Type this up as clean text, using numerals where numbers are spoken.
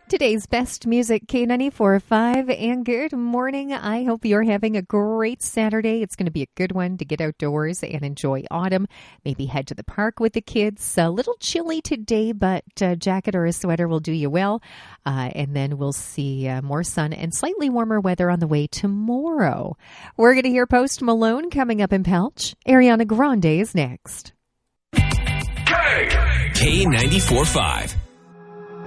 Today's best music, K94.5, and good morning. I hope you're having a great Saturday. It's going to be a good one to get outdoors and enjoy autumn. Maybe head to the park with the kids. A little chilly today, but a jacket or a sweater will do you well. And then we'll see more sun and slightly warmer weather on the way tomorrow. We're going to hear Post Malone coming up in Pelch. Ariana Grande is next. K94.5.